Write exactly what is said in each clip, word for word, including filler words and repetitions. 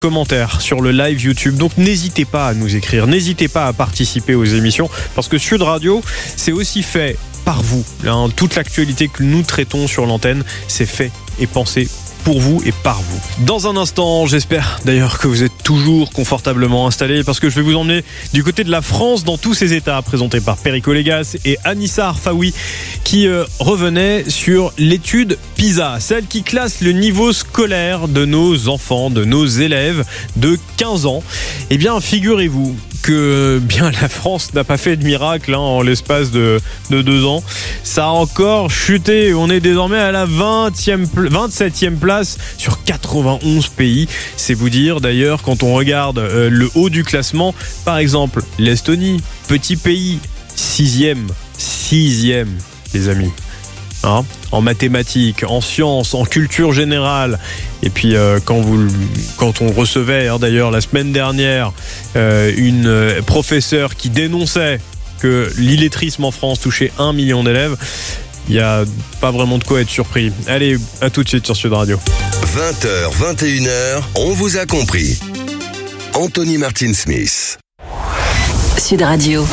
commentaires sur le live YouTube. Donc n'hésitez pas à nous écrire, n'hésitez pas à participer aux émissions parce que Sud Radio, c'est aussi fait par vous. Hein, toute l'actualité que nous traitons sur l'antenne, c'est fait et pensé pour vous et par vous. Dans un instant, j'espère d'ailleurs que vous êtes toujours confortablement installés parce que je vais vous emmener du côté de la France dans tous ses états, présenté par Perico Légas et Anissa Arfaoui qui euh, revenaient sur l'étude PISA, celle qui classe le niveau scolaire de nos enfants, de nos élèves de quinze ans. Eh bien, figurez-vous que bien la France n'a pas fait de miracle hein, en l'espace de, de deux ans. Ça a encore chuté. On est désormais à la vingtième, vingt-septième place sur quatre-vingt-onze pays. C'est vous dire d'ailleurs quand on regarde euh, le haut du classement, par exemple l'Estonie, petit pays, sixième, sixième les amis. Hein, en mathématiques, en sciences, en culture générale. Et puis euh, quand, vous, quand on recevait hein, d'ailleurs la semaine dernière euh, une euh, professeure qui dénonçait que l'illettrisme en France touchait un million d'élèves, il n'y a pas vraiment de quoi être surpris. Allez, à tout de suite sur Sud Radio. vingt heures, vingt et une heures, on vous a compris. Anthony Martin Smith. Sud Radio.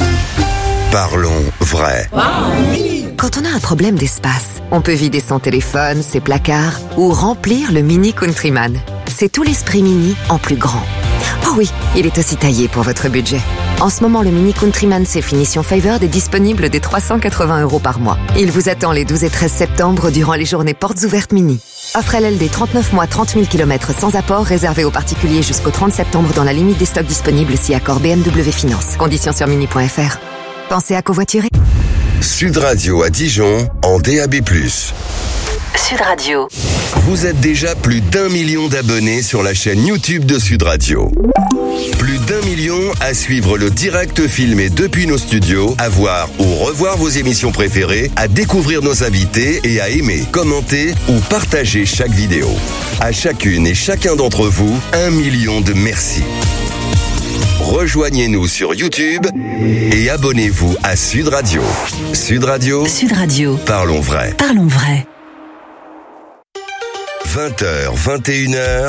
Parlons vrai. Quand on a un problème d'espace, on peut vider son téléphone, ses placards ou remplir le Mini Countryman. C'est tout l'esprit Mini en plus grand. Oh oui, il est aussi taillé pour votre budget. En ce moment, le Mini Countryman C Finition Favored est disponible dès trois cent quatre-vingts euros par mois. Il vous attend les douze et treize septembre durant les journées portes ouvertes Mini. Offre L L D trente-neuf mois, trente mille kilomètres sans apport, réservé aux particuliers jusqu'au trente septembre dans la limite des stocks disponibles si accord B M W Finance. Conditions sur mini point f r. Pensez à covoiturer. Sud Radio à Dijon en D A B plus. Sud Radio. Vous êtes déjà plus d'un million d'abonnés sur la chaîne YouTube de Sud Radio. Plus d'un million à suivre le direct filmé depuis nos studios, à voir ou revoir vos émissions préférées, à découvrir nos invités et à aimer, commenter ou partager chaque vidéo. À chacune et chacun d'entre vous, un million de merci. Rejoignez-nous sur YouTube et abonnez-vous à Sud Radio. Sud Radio. Sud Radio. Parlons vrai. Parlons vrai. vingt heures, vingt et une heures.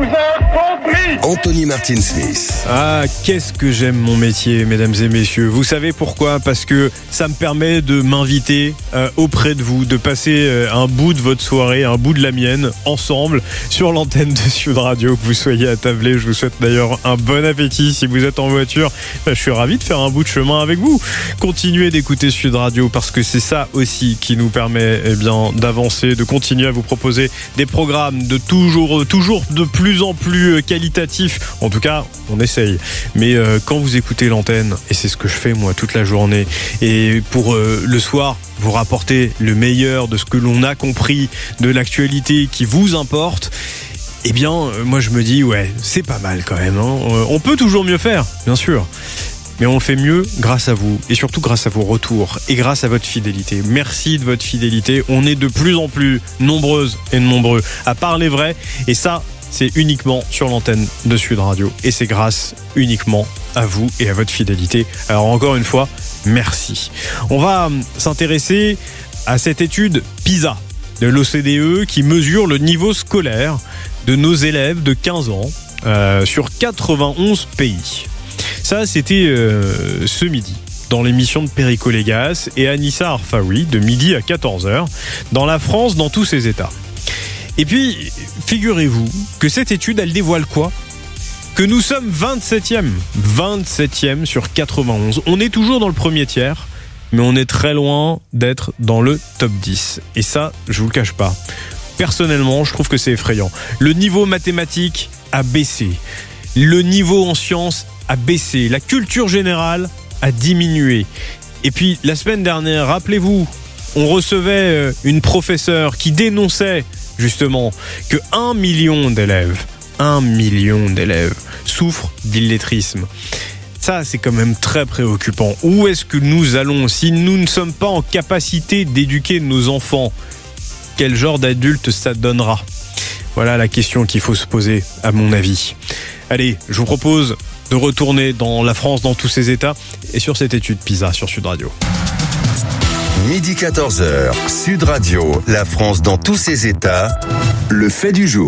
Anthony Martin Smith. Ah, qu'est-ce que j'aime mon métier, mesdames et messieurs. Vous savez pourquoi ? Parce que ça me permet de m'inviter euh, auprès de vous, de passer euh, un bout de votre soirée, un bout de la mienne, ensemble, sur l'antenne de Sud Radio. Que vous soyez attablés, je vous souhaite d'ailleurs un bon appétit. Si vous êtes en voiture, bah, je suis ravi de faire un bout de chemin avec vous. Continuez d'écouter Sud Radio parce que c'est ça aussi qui nous permet eh bien, d'avancer, de continuer à vous proposer des programmes de toujours, toujours de plus en plus qualitatifs. En tout cas, on essaye. Mais euh, quand vous écoutez l'antenne, et c'est ce que je fais moi toute la journée, et pour euh, le soir, vous rapporter le meilleur de ce que l'on a compris de l'actualité qui vous importe, eh bien, euh, moi je me dis, ouais, c'est pas mal quand même. Hein. Euh, on peut toujours mieux faire, bien sûr. Mais on le fait mieux grâce à vous et surtout grâce à vos retours et grâce à votre fidélité. Merci de votre fidélité. On est de plus en plus nombreuses et nombreux à parler vrai. Et ça, c'est uniquement sur l'antenne de Sud Radio. Et c'est grâce uniquement à vous et à votre fidélité. Alors encore une fois, merci. On va s'intéresser à cette étude PISA de l'O C D E qui mesure le niveau scolaire de nos élèves de quinze ans euh, sur quatre-vingt-onze pays. Ça, c'était euh, ce midi, dans l'émission de Perico Légas et Anissa Arfaoui, de midi à quatorze heures, dans la France, dans tous ses états. Et puis, figurez-vous que cette étude, elle dévoile quoi ? Que nous sommes vingt-septième, vingt-septième sur quatre-vingt-onze. On est toujours dans le premier tiers, mais on est très loin d'être dans le top dix. Et ça, je vous le cache pas. Personnellement, je trouve que c'est effrayant. Le niveau mathématique a baissé. Le niveau en sciences a baissé. La culture générale a diminué. Et puis, la semaine dernière, rappelez-vous, on recevait une professeure qui dénonçait justement que un million d'élèves, un million d'élèves souffrent d'illettrisme. Ça, c'est quand même très préoccupant. Où est-ce que nous allons si nous ne sommes pas en capacité d'éduquer nos enfants ? Quel genre d'adulte ça donnera ? Voilà la question qu'il faut se poser, à mon avis. Allez, je vous propose de retourner dans la France, dans tous ses états, et sur cette étude PISA sur Sud Radio. Midi quatorze heures, Sud Radio, la France dans tous ses états, le fait du jour.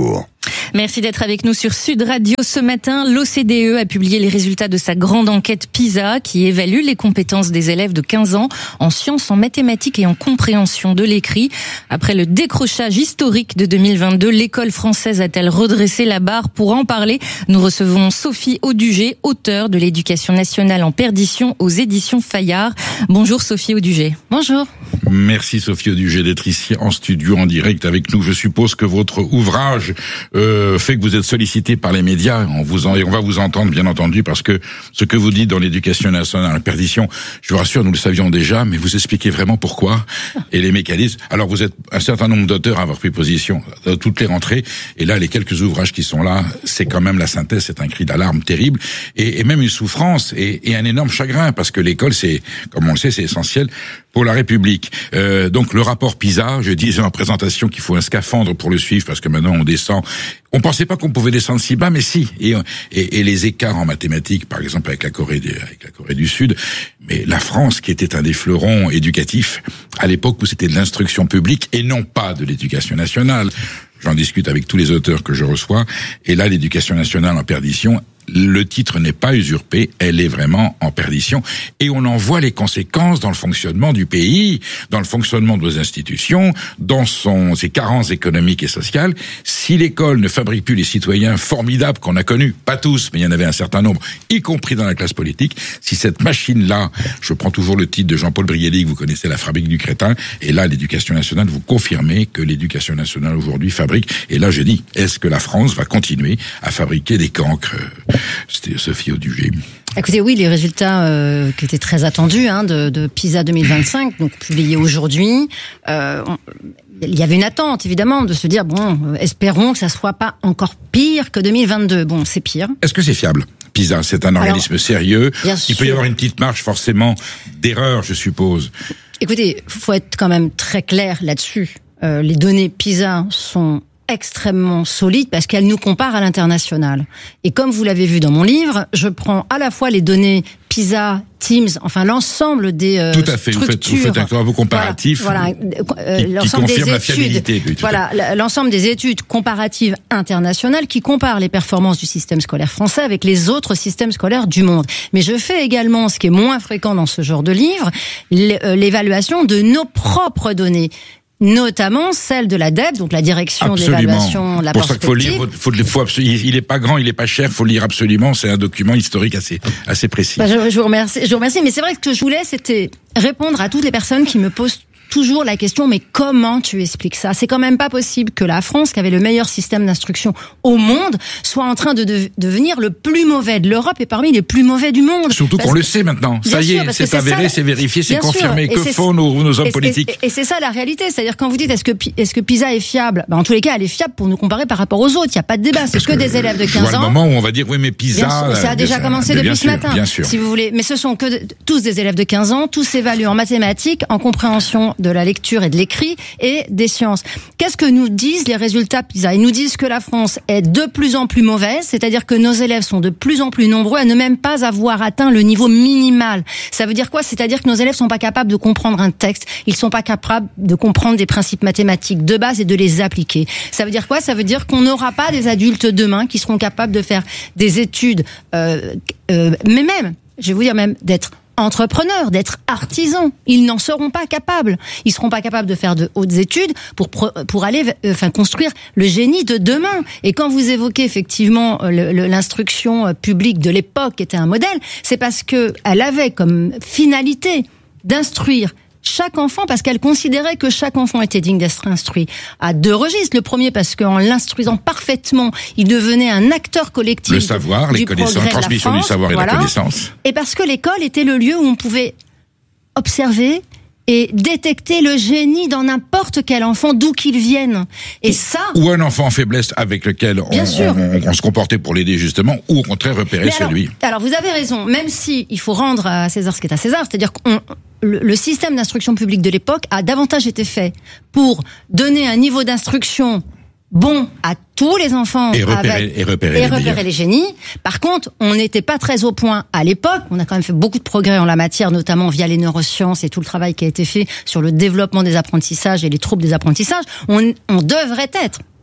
Merci d'être avec nous sur Sud Radio ce matin. L'O C D E a publié les résultats de sa grande enquête PISA qui évalue les compétences des élèves de quinze ans en sciences, en mathématiques et en compréhension de l'écrit. Après le décrochage historique de deux mille vingt-deux, l'école française a-t-elle redressé la barre? Pour en parler, nous recevons Sophie Audugé, auteure de l'Éducation nationale en perdition aux éditions Fayard. Bonjour Sophie Audugé. Bonjour. Merci Sophie Audugé d'être ici en studio, en direct avec nous. Je suppose que votre ouvrage euh, fait que vous êtes sollicité par les médias. On vous en, et on va vous entendre bien entendu parce que ce que vous dites dans l'Éducation nationale en perdition, je vous rassure, nous le savions déjà, mais vous expliquez vraiment pourquoi et les mécanismes. Alors vous êtes un certain nombre d'auteurs à avoir pris position à toutes les rentrées, et là les quelques ouvrages qui sont là, c'est quand même la synthèse, c'est un cri d'alarme terrible et, et même une souffrance et, et un énorme chagrin parce que l'école, c'est, comme on le sait, c'est essentiel pour la République. Euh, donc le rapport PISA, je disais en présentation qu'il faut un scaphandre pour le suivre parce que maintenant on descend. On pensait pas qu'on pouvait descendre si bas, mais si. Et, et, et les écarts en mathématiques, par exemple avec la Corée, avec la Corée du Sud, mais la France qui était un des fleurons éducatifs à l'époque où c'était de l'instruction publique et non pas de l'éducation nationale. J'en discute avec tous les auteurs que je reçois. Et là, l'éducation nationale en perdition, le titre n'est pas usurpé, elle est vraiment en perdition. Et on en voit les conséquences dans le fonctionnement du pays, dans le fonctionnement de nos institutions, dans son, ses carences économiques et sociales. Si l'école ne fabrique plus les citoyens formidables qu'on a connus, pas tous, mais il y en avait un certain nombre, y compris dans la classe politique, si cette machine-là, je prends toujours le titre de Jean-Paul Brielli, que vous connaissez, La fabrique du crétin, et là, l'éducation nationale, vous confirmez que l'éducation nationale aujourd'hui fabrique, et là je dis, est-ce que la France va continuer à fabriquer des cancres? C'était Sophie Audugé. Écoutez, oui, les résultats euh, qui étaient très attendus hein, de, de PISA deux mille vingt-cinq, donc publiés aujourd'hui, euh, on, il y avait une attente évidemment de se dire bon, euh, espérons que ça soit pas encore pire que deux mille vingt-deux. Bon, c'est pire. Est-ce que c'est fiable? PISA, c'est un organisme Alors, sérieux. Il sûr. peut y avoir une petite marge forcément d'erreur, je suppose. Écoutez, faut être quand même très clair là-dessus. Euh, les données PISA sont extrêmement solide parce qu'elle nous compare à l'international. Et comme vous l'avez vu dans mon livre, je prends à la fois les données PISA, Teams, enfin l'ensemble des euh, tout à fait. Vous faites, vous faites un travail comparatif, voilà, voilà euh, qui, l'ensemble qui confirme des la études, fiabilité. Oui, voilà, l'ensemble des études comparatives internationales qui comparent les performances du système scolaire français avec les autres systèmes scolaires du monde. Mais je fais également, ce qui est moins fréquent dans ce genre de livre, l'évaluation de nos propres données. Notamment celle de la D E P, donc la direction absolument. d'évaluation de la pour perspective. Ça qu'il faut lire, faut, faut, faut, il est pas grand, il est pas cher, faut le lire absolument. C'est un document historique assez, assez précis. Bah, je, je vous remercie, je vous remercie. Mais c'est vrai que ce que je voulais, c'était répondre à toutes les personnes qui me posent toujours la question, mais comment tu expliques ça? C'est quand même pas possible que la France, qui avait le meilleur système d'instruction au monde, soit en train de, de devenir le plus mauvais de l'Europe et parmi les plus mauvais du monde. Surtout parce qu'on le sait maintenant. Ça y est, c'est avéré, c'est vérifié, c'est confirmé. Que font nos, nos hommes et, politiques? Et, et c'est ça la réalité. C'est-à-dire quand vous dites est-ce que, est-ce que PISA est fiable? Ben, en tous les cas, elle est fiable pour nous comparer par rapport aux autres. Il n'y a pas de débat. C'est que, que des élèves de quinze ans. Le moment où on va dire oui, mais PISA. Sûr, ça a déjà commencé depuis sûr, ce matin. Bien sûr. Si vous voulez. Mais ce sont que de, tous des élèves de quinze ans, tous s'évaluent en mathématiques, en compréhension de la lecture et de l'écrit et des sciences. Qu'est-ce que nous disent les résultats PISA? Ils nous disent que la France est de plus en plus mauvaise, c'est-à-dire que nos élèves sont de plus en plus nombreux à ne même pas avoir atteint le niveau minimal. Ça veut dire quoi? C'est-à-dire que nos élèves sont pas capables de comprendre un texte, ils sont pas capables de comprendre des principes mathématiques de base et de les appliquer. Ça veut dire quoi? Ça veut dire qu'on n'aura pas des adultes demain qui seront capables de faire des études, euh, euh, mais même, je vais vous dire même, d'être entrepreneurs, d'être artisans. Ils n'en seront pas capables. Ils seront pas capables de faire de hautes études pour pour aller, euh, enfin, construire le génie de demain. Et quand vous évoquez effectivement le, le, l'instruction publique de l'époque qui était un modèle, c'est parce que elle avait comme finalité d'instruire chaque enfant, parce qu'elle considérait que chaque enfant était digne d'être instruit à deux registres. Le premier, parce qu'en l'instruisant parfaitement, il devenait un acteur collectif. Le savoir, les connaissances, la transmission du savoir et voilà. La connaissance. Et parce que l'école était le lieu où on pouvait observer et détecter le génie dans n'importe quel enfant, d'où qu'il vienne. Et ça... Ou un enfant en faiblesse avec lequel on, on, on, on se comportait pour l'aider justement, ou au contraire repérer celui. Alors, vous avez raison, même si il faut rendre à César ce qui est à César, c'est-à-dire qu'on... Le, le système d'instruction publique de l'époque a davantage été fait pour donner un niveau d'instruction bon à tous les enfants et repérer, avec, et repérer, et les, repérer les génies. Par contre, on n'était pas très au point à l'époque. On a quand même fait beaucoup de progrès en la matière, notamment via les neurosciences et tout le travail qui a été fait sur le développement des apprentissages et les troubles des apprentissages. On, on devrait être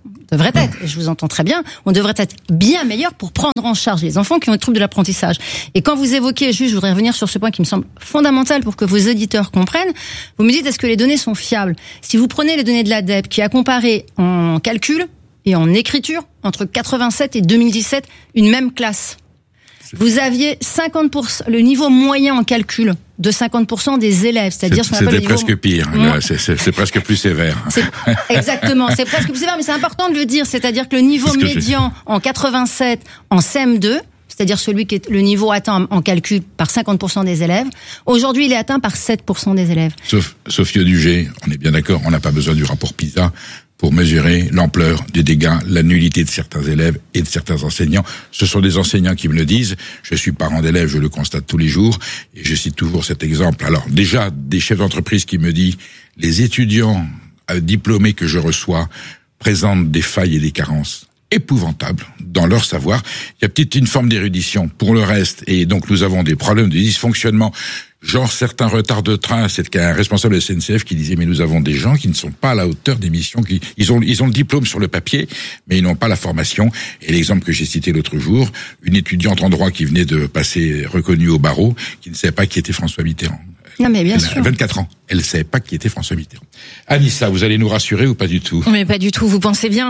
devrait être, et je vous entends très bien, on devrait être bien meilleur pour prendre en charge les enfants qui ont des troubles de l'apprentissage. Et quand vous évoquez, juste, je voudrais revenir sur ce point qui me semble fondamental pour que vos auditeurs comprennent, vous me dites, est-ce que les données sont fiables? Si vous prenez les données de l'A D E P, qui a comparé en calcul et en écriture, entre quatre-vingt-sept et deux mille dix-sept, une même classe, vous aviez cinquante pour cent, le niveau moyen en calcul de cinquante pour cent des élèves, c'est-à-dire ce qu'on appelle le niveau... C'était presque pire, là, c'est, c'est, c'est presque plus sévère. C'est, exactement, c'est presque plus sévère, mais c'est important de le dire, c'est-à-dire que le niveau que médian je... en quatre-vingt-sept en C M deux, c'est-à-dire celui qui est le niveau atteint en calcul par cinquante pour cent des élèves, aujourd'hui il est atteint par sept pour cent des élèves. Sauf, Sophie Audugé, on est bien d'accord, on n'a pas besoin du rapport PISA pour mesurer l'ampleur des dégâts, la nullité de certains élèves et de certains enseignants. Ce sont des enseignants qui me le disent. Je suis parent d'élèves, je le constate tous les jours, et je cite toujours cet exemple. Alors, déjà, des chefs d'entreprise qui me disent, les étudiants diplômés que je reçois présentent des failles et des carences épouvantables dans leur savoir. Il y a peut-être une forme d'érudition pour le reste, et donc nous avons des problèmes de dysfonctionnement, genre certains retards de train. C'est un responsable de S N C F qui disait, mais nous avons des gens qui ne sont pas à la hauteur des missions, qui, ils ont, ils ont le diplôme sur le papier, mais ils n'ont pas la formation. Et l'exemple que j'ai cité l'autre jour, une étudiante en droit qui venait de passer reconnue au barreau, qui ne savait pas qui était François Mitterrand. Non, mais bien elle sûr. a vingt-quatre ans. Elle ne savait pas qui était François Mitterrand. Anissa, vous allez nous rassurer ou pas du tout? Mais pas du tout, vous pensez bien.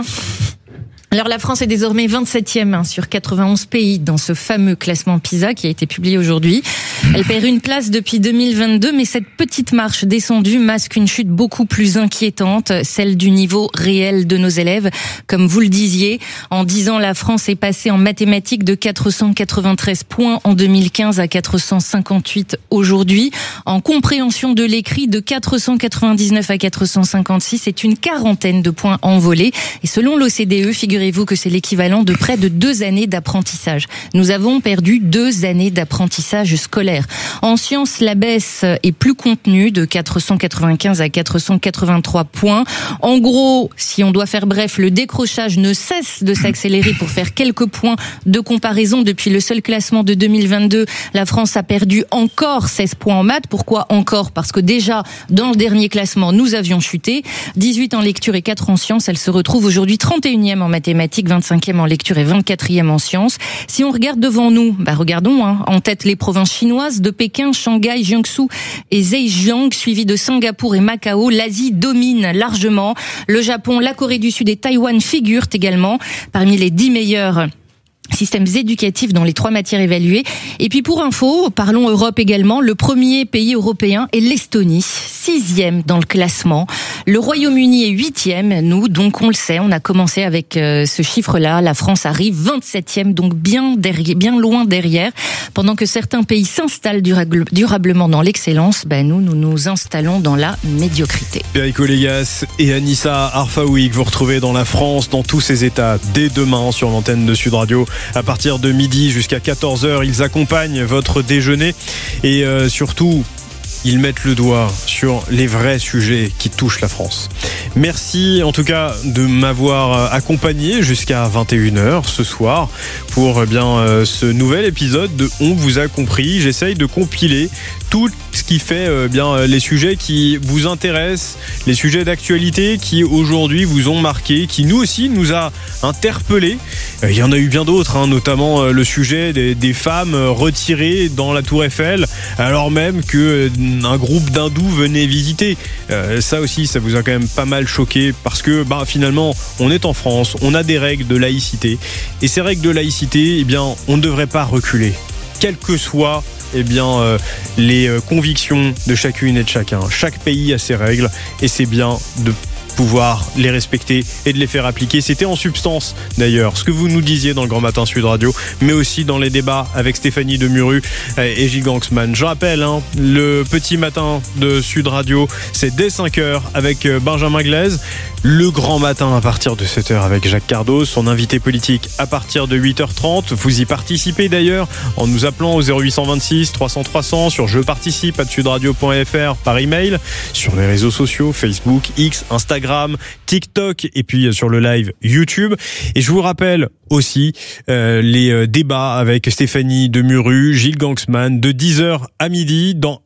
Alors la France est désormais vingt-septième hein, sur quatre-vingt-onze pays dans ce fameux classement PISA qui a été publié aujourd'hui. Elle perd une place depuis deux mille vingt-deux, mais cette petite marche descendue masque une chute beaucoup plus inquiétante, celle du niveau réel de nos élèves. Comme vous le disiez, en dix ans, la France est passée en mathématiques de quatre cent quatre-vingt-treize points en deux mille quinze à quatre cent cinquante-huit aujourd'hui. En compréhension de l'écrit, de quatre cent quatre-vingt-dix-neuf à quatre cent cinquante-six, c'est une quarantaine de points envolés. Et selon l'O C D E, figurez vous que c'est l'équivalent de près de deux années d'apprentissage. Nous avons perdu deux années d'apprentissage scolaire. En sciences, la baisse est plus contenue, de quatre cent quatre-vingt-quinze à quatre cent quatre-vingt-trois points. En gros, si on doit faire bref, le décrochage ne cesse de s'accélérer. Pour faire quelques points de comparaison, depuis le seul classement de deux mille vingt-deux, la France a perdu encore seize points en maths. Pourquoi encore? Parce que déjà, dans le dernier classement, nous avions chuté. dix-huit en lecture et quatre en sciences. Elle se retrouve aujourd'hui trente et unième en mathématiques, vingt-cinquième en lecture et vingt-quatrième en sciences. Si on regarde devant nous, bah regardons, hein, en tête les provinces chinoises de Pékin, Shanghai, Jiangsu et Zhejiang, suivis de Singapour et Macao. L'Asie domine largement. Le Japon, la Corée du Sud et Taïwan figurent également parmi les dix meilleurs systèmes éducatifs dans les trois matières évaluées. Et puis pour info, parlons Europe également, le premier pays européen est l'Estonie, sixième dans le classement. Le Royaume-Uni est huitième, nous, donc on le sait, on a commencé avec euh, ce chiffre-là, la France arrive vingt-septième, donc bien derrière, bien loin derrière. Pendant que certains pays s'installent durable, durablement dans l'excellence, ben nous, nous nous installons dans la médiocrité. Perico Légas et Anissa Arfaoui, que vous retrouvez dans la France, dans tous ses états, dès demain sur l'antenne de Sud Radio. À partir de midi jusqu'à quatorze heures, ils accompagnent votre déjeuner et euh, surtout, ils mettent le doigt sur les vrais sujets qui touchent la France. Merci en tout cas de m'avoir accompagné jusqu'à vingt et une heures ce soir pour eh bien euh, ce nouvel épisode de On vous a compris. J'essaye de compiler tout ce qui fait euh, bien les sujets qui vous intéressent, les sujets d'actualité qui aujourd'hui vous ont marqué, qui nous aussi nous a interpellés. Euh, il y en a eu bien d'autres, hein, notamment euh, le sujet des, des femmes retirées dans la Tour Eiffel, alors même que euh, un groupe d'hindous venait visiter. Euh, ça aussi, ça vous a quand même pas mal choqué parce que bah, finalement, on est en France, on a des règles de laïcité et ces règles de laïcité, eh bien, on ne devrait pas reculer, quelles que soient eh bien, euh, les euh, convictions de chacune et de chacun. Chaque pays a ses règles et c'est bien de pouvoir les respecter et de les faire appliquer. C'était en substance d'ailleurs ce que vous nous disiez dans le Grand Matin Sud Radio, mais aussi dans les débats avec Stéphanie Demuru et Gilles Gangsman. Je rappelle, hein, le petit matin de Sud Radio, c'est dès cinq heures avec Benjamin Glaise. Le Grand Matin à partir de sept heures avec Jacques Cardos, son invité politique à partir de huit heures trente. Vous y participez d'ailleurs en nous appelant au zéro huit cent vingt-six trois cents trois cents, sur je participe à sudradio point f r, par email, sur les réseaux sociaux, Facebook, X, Instagram, TikTok et puis sur le live YouTube. Et je vous rappelle aussi euh, les débats avec Stéphanie Demuru, Gilles Gangsman de dix heures à midi dans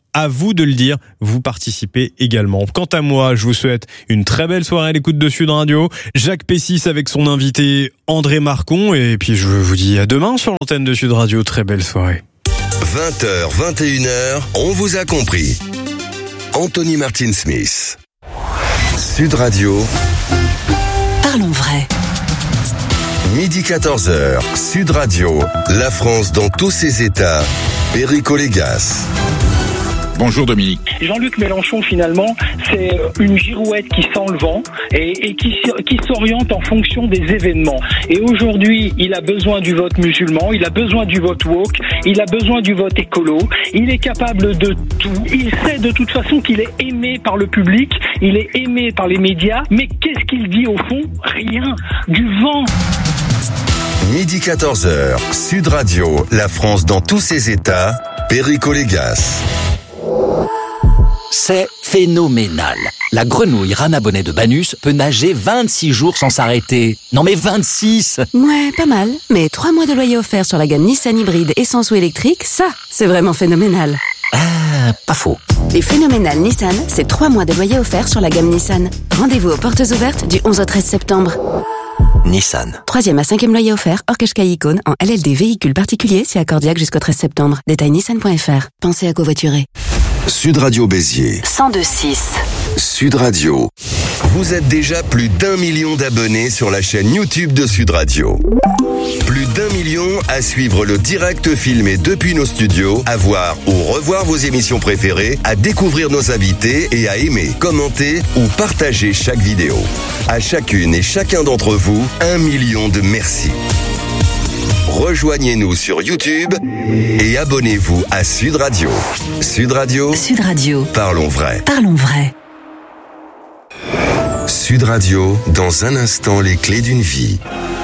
À vous de le dire, vous participez également. Quant à moi, je vous souhaite une très belle soirée à l'écoute de Sud Radio. Jacques Pessis avec son invité André Marcon. Et puis je vous dis à demain sur l'antenne de Sud Radio. Très belle soirée. vingt heures, vingt et une heures, on vous a compris. Anthony Martin Smith. Sud Radio. Parlons vrai. Midi quatorze heures, Sud Radio. La France dans tous ses états. Perico Légas. Bonjour Dominique. Jean-Luc Mélenchon, finalement, c'est une girouette qui sent le vent et, et qui, qui s'oriente en fonction des événements. Et aujourd'hui, il a besoin du vote musulman, il a besoin du vote woke, il a besoin du vote écolo, il est capable de tout. Il sait de toute façon qu'il est aimé par le public, il est aimé par les médias, mais qu'est-ce qu'il dit au fond? Rien. Du vent. Midi quatorze heures, Sud Radio, la France dans tous ses états. Perico Légas. C'est phénoménal. La grenouille rana bonnet de Banus peut nager vingt-six jours sans s'arrêter. Non mais vingt-six! Ouais, pas mal. Mais trois mois de loyer offert sur la gamme Nissan hybride essence ou électrique, ça, c'est vraiment phénoménal. Ah, pas faux. Les phénoménales Nissan, c'est trois mois de loyer offert sur la gamme Nissan. Rendez-vous aux portes ouvertes du onze au treize septembre. Nissan. Troisième à cinquième loyer offert, hors Qashqai Icône, en L L D véhicule particulier, c'est accordiaque jusqu'au treize septembre. Détail nissan point f r. Pensez à covoiturer. Sud Radio Béziers. cent deux six. Sud Radio. Vous êtes déjà plus d'un million d'abonnés sur la chaîne YouTube de Sud Radio. Plus d'un million à suivre le direct filmé depuis nos studios, à voir ou revoir vos émissions préférées, à découvrir nos invités et à aimer, commenter ou partager chaque vidéo. À chacune et chacun d'entre vous, un million de merci. Rejoignez-nous sur YouTube et abonnez-vous à Sud Radio. Sud Radio. Sud Radio. Parlons vrai. Parlons vrai. Sud Radio, dans un instant, les clés d'une vie.